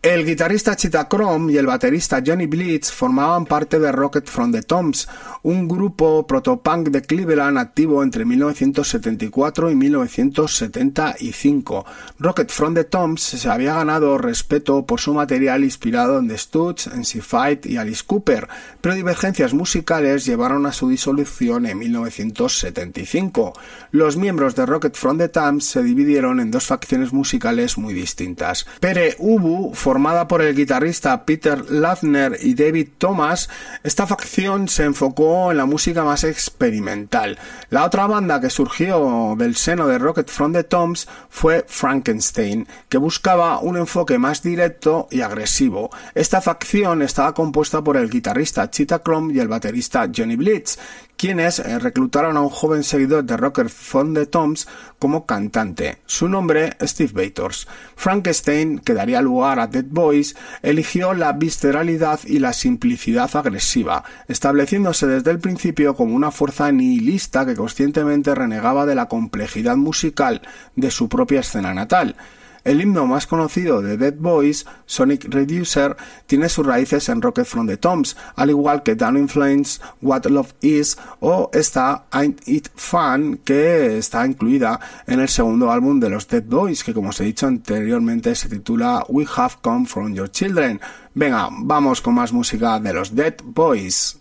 El guitarrista Cheetah Chrome y el baterista Johnny Blitz formaban parte de Rocket from the Tombs, un grupo protopunk de Cleveland activo entre 1974 y 1975. Rocket from the Tombs se había ganado respeto por su material inspirado en The Stooges, MC Fight y Alice Cooper, pero divergencias musicales llevaron a su disolución en 1975. Los miembros de Rocket from the Tombs se dividieron en dos facciones musicales muy distintas. Pere Ubu, formada por el guitarrista Peter Lathner y David Thomas, esta facción se enfocó en la música más experimental. La otra banda que surgió del seno de Rocket from the Tombs fue Frankenstein, que buscaba un enfoque más directo y agresivo. Esta facción estaba compuesta por el guitarrista Cheetah Chrome y el baterista Johnny Blitz, quienes reclutaron a un joven seguidor de Rocket from the Tombs como cantante. Su nombre, Steve Bators. Frankenstein, que daría lugar a Dead Boys, eligió la visceralidad y la simplicidad agresiva, estableciéndose desde el principio como una fuerza nihilista que conscientemente renegaba de la complejidad musical de su propia escena natal. El himno más conocido de Dead Boys, Sonic Reducer, tiene sus raíces en Rocket from the Tombs, al igual que Down in Flames, What Love Is o esta Ain't It Fun, que está incluida en el segundo álbum de los Dead Boys, que como os he dicho anteriormente se titula We Have Come From Your Children. Venga, vamos con más música de los Dead Boys.